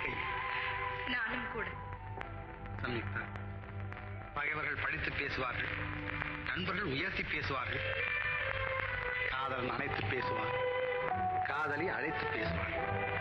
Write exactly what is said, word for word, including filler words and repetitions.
வாழ்க்கை. நானும் கூட. சம்யுக்தா, பகைவர்கள் படித்து பேசுவார்கள், நண்பர்கள் உயர்த்தி பேசுவார்கள், காதலன் அணைத்து பேசுவான், காதலி அழைத்து பேசுவான்.